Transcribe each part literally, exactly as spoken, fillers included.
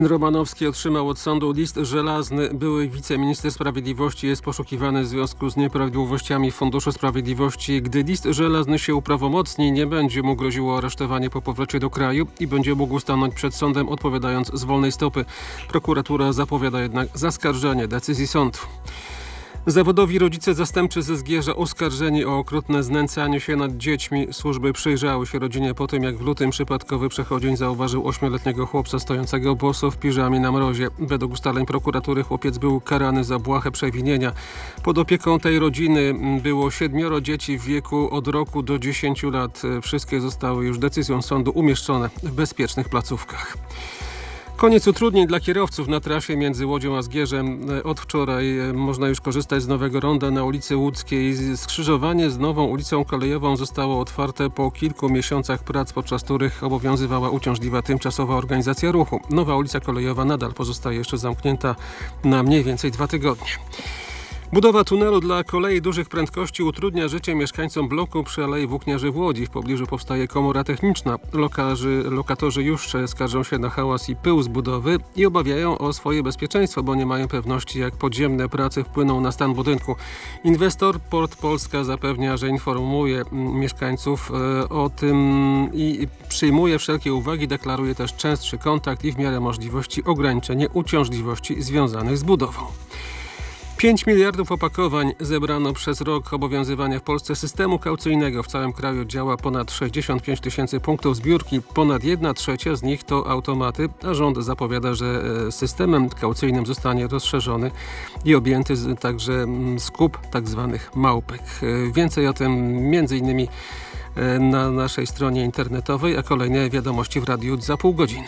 Romanowski otrzymał od sądu list żelazny. Były wiceminister sprawiedliwości jest poszukiwany w związku z nieprawidłowościami w Funduszu Sprawiedliwości. Gdy list żelazny się uprawomocni, nie będzie mu groziło aresztowanie po powrocie do kraju i będzie mógł stanąć przed sądem, odpowiadając z wolnej stopy. Prokuratura zapowiada jednak zaskarżenie decyzji sądu. Zawodowi rodzice zastępczy ze Zgierza oskarżeni o okrutne znęcanie się nad dziećmi. Służby przyjrzały się rodzinie po tym, jak w lutym przypadkowy przechodzień zauważył ośmioletniego chłopca stojącego boso w piżamie na mrozie. Według ustaleń prokuratury chłopiec był karany za błahe przewinienia. Pod opieką tej rodziny było siedmioro dzieci w wieku od roku do dziesięciu lat. Wszystkie zostały już decyzją sądu umieszczone w bezpiecznych placówkach. Koniec utrudnień dla kierowców na trasie między Łodzią a Zgierzem. Od wczoraj można już korzystać z nowego ronda na ulicy Łódzkiej. Skrzyżowanie z nową ulicą kolejową zostało otwarte po kilku miesiącach prac, podczas których obowiązywała uciążliwa tymczasowa organizacja ruchu. Nowa ulica kolejowa nadal pozostaje jeszcze zamknięta na mniej więcej dwa tygodnie. Budowa tunelu dla kolei dużych prędkości utrudnia życie mieszkańcom bloku przy Alei Włókniarzy w Łodzi. W pobliżu powstaje komora techniczna. Lokarzy, lokatorzy już skarżą się na hałas i pył z budowy i obawiają o swoje bezpieczeństwo, bo nie mają pewności, jak podziemne prace wpłyną na stan budynku. Inwestor Port Polska zapewnia, że informuje mieszkańców o tym i przyjmuje wszelkie uwagi. Deklaruje też częstszy kontakt i w miarę możliwości ograniczenie uciążliwości związanych z budową. pięć miliardów opakowań zebrano przez rok obowiązywania w Polsce systemu kaucyjnego. W całym kraju działa ponad sześćdziesiąt pięć tysięcy punktów zbiórki. Ponad jedna trzecia z nich to automaty, a rząd zapowiada, że systemem kaucyjnym zostanie rozszerzony i objęty także skup tak zwanych małpek. Więcej o tym między innymi na naszej stronie internetowej, a kolejne wiadomości w radiu za pół godziny.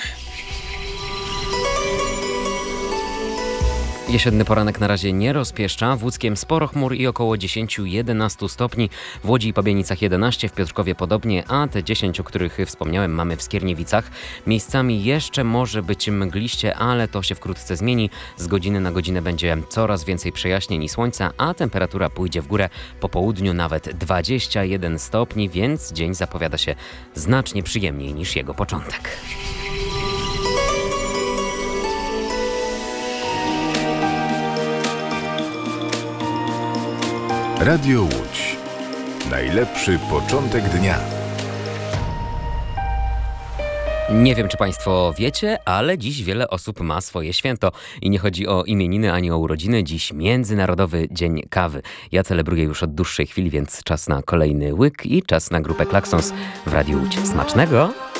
Jesienny poranek na razie nie rozpieszcza. W Łódzkiem sporo chmur i około dziesięć do jedenastu stopni. W Łodzi i Pabienicach jedenaście, w Piotrkowie podobnie, a te dziesięć, o których wspomniałem, mamy w Skierniewicach. Miejscami jeszcze może być mgliście, ale to się wkrótce zmieni. Z godziny na godzinę będzie coraz więcej przejaśnień i słońca, a temperatura pójdzie w górę. Po południu nawet dwadzieścia jeden stopni, więc dzień zapowiada się znacznie przyjemniej niż jego początek. Radio Łódź. Najlepszy początek dnia. Nie wiem, czy Państwo wiecie, ale dziś wiele osób ma swoje święto. I nie chodzi o imieniny ani o urodziny. Dziś Międzynarodowy Dzień Kawy. Ja celebruję już od dłuższej chwili, więc czas na kolejny łyk i czas na grupę Klaksons w Radiu Łódź. Smacznego!